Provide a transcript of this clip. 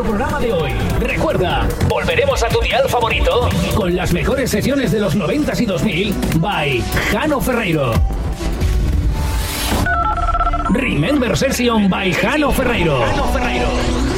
programa de hoy. Recuerda, volveremos a tu dial favorito con las mejores sesiones de los 90s y 2000 by Jano Ferreiro. Remember Session by Jano Ferreiro.